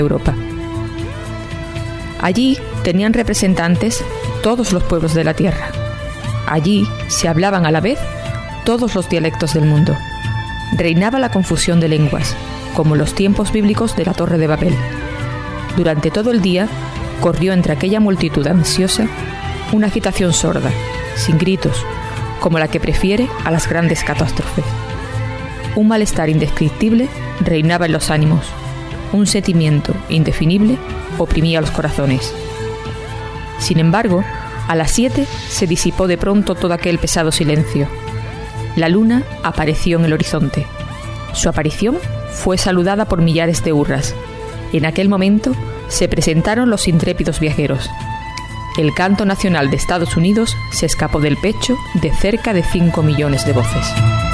Europa. Allí tenían representantes todos los pueblos de la tierra. Allí se hablaban a la vez todos los dialectos del mundo. Reinaba la confusión de lenguas, como los tiempos bíblicos de la Torre de Babel. Durante todo el día corrió entre aquella multitud ansiosa una agitación sorda, sin gritos, como la que prefiere a las grandes catástrofes. Un malestar indescriptible reinaba en los ánimos. Un sentimiento indefinible oprimía los corazones. Sin embargo, a las 7 se disipó de pronto todo aquel pesado silencio. La luna apareció en el horizonte. Su aparición fue saludada por millares de hurras. En aquel momento se presentaron los intrépidos viajeros. El canto nacional de Estados Unidos se escapó del pecho de cerca de 5 millones de voces.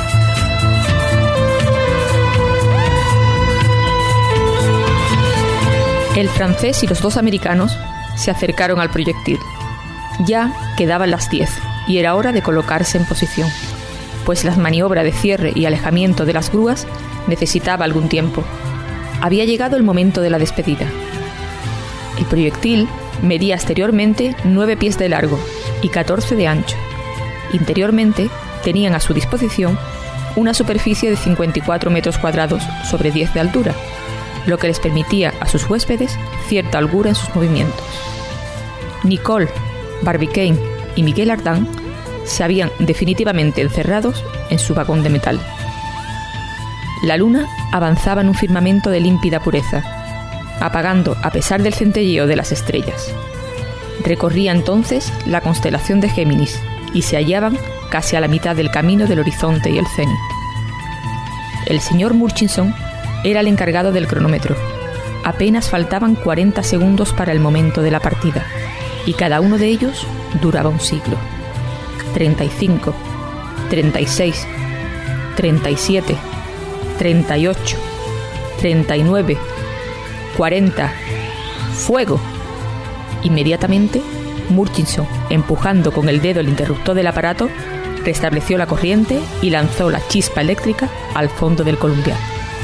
El francés y los 2 americanos se acercaron al proyectil. Ya quedaban las 10 y era hora de colocarse en posición, pues la maniobra de cierre y alejamiento de las grúas necesitaba algún tiempo. Había llegado el momento de la despedida. El proyectil medía exteriormente 9 pies de largo y 14 de ancho. Interiormente tenían a su disposición una superficie de 54 metros cuadrados sobre 10 de altura, lo que les permitía a sus huéspedes cierta holgura en sus movimientos. Nicole, Barbicane y Miguel Ardan se habían definitivamente encerrados en su vagón de metal. La luna avanzaba en un firmamento de límpida pureza, apagando a pesar del centelleo de las estrellas. Recorría entonces la constelación de Géminis y se hallaban casi a la mitad del camino del horizonte y el cenit. El señor Murchison era el encargado del cronómetro. Apenas faltaban 40 segundos para el momento de la partida, y cada uno de ellos duraba un siglo. 35, 36, 37, 38, 39, 40. ¡Fuego! Inmediatamente, Murchison, empujando con el dedo el interruptor del aparato, restableció la corriente y lanzó la chispa eléctrica al fondo del columpiad.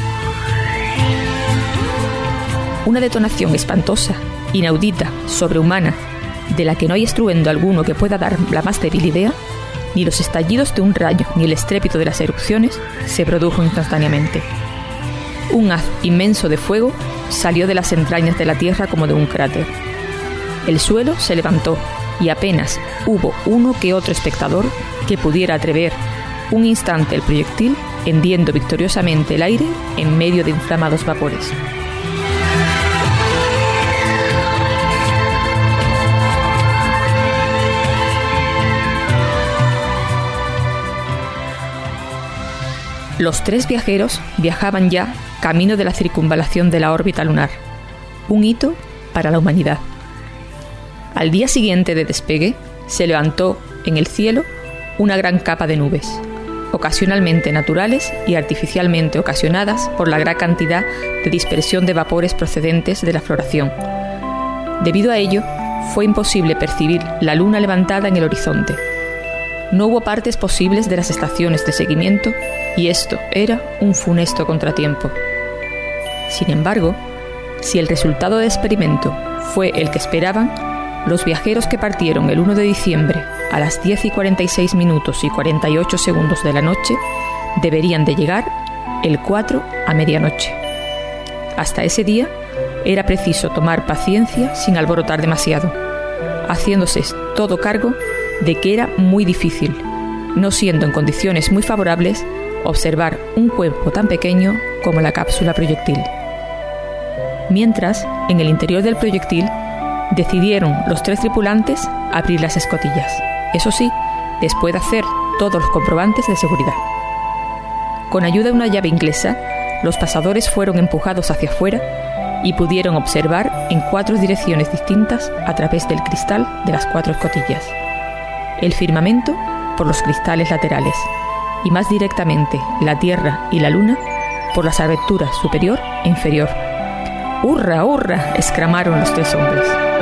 Una detonación espantosa, inaudita, sobrehumana, de la que no hay estruendo alguno que pueda dar la más débil idea, ni los estallidos de un rayo ni el estrépito de las erupciones, se produjo instantáneamente. Un haz inmenso de fuego salió de las entrañas de la tierra como de un cráter. El suelo se levantó y apenas hubo uno que otro espectador que pudiera atrever un instante el proyectil hendiendo victoriosamente el aire en medio de inflamados vapores. Los 3 viajeros viajaban ya camino de la circunvalación de la órbita lunar, un hito para la humanidad. Al día siguiente de despegue, se levantó en el cielo una gran capa de nubes, ocasionalmente naturales y artificialmente ocasionadas por la gran cantidad de dispersión de vapores procedentes de la floración. Debido a ello, fue imposible percibir la luna levantada en el horizonte. No hubo partes posibles de las estaciones de seguimiento y esto era un funesto contratiempo. Sin embargo, si el resultado del experimento fue el que esperaban, los viajeros que partieron el 1 de diciembre a las 10:46 minutos y 48 segundos de la noche deberían de llegar el 4 a medianoche. Hasta ese día era preciso tomar paciencia sin alborotar demasiado, haciéndose todo cargo de que era muy difícil, no siendo en condiciones muy favorables, observar un cuerpo tan pequeño como la cápsula proyectil. Mientras, en el interior del proyectil, decidieron los 3 tripulantes abrir las escotillas. Eso sí, después de hacer todos los comprobantes de seguridad. Con ayuda de una llave inglesa, los pasadores fueron empujados hacia afuera y pudieron observar en 4 direcciones distintas a través del cristal de las 4 escotillas. El firmamento por los cristales laterales y más directamente la Tierra y la Luna por las aberturas superior e inferior. ¡Hurra, hurra!, exclamaron los 3 hombres.